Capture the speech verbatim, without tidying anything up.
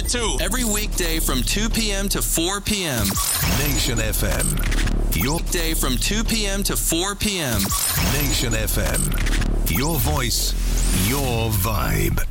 too. Every weekday from two p.m. to four p.m. Nation F M. Your day from two p.m. to four p.m. Nation F M. Your voice, your vibe.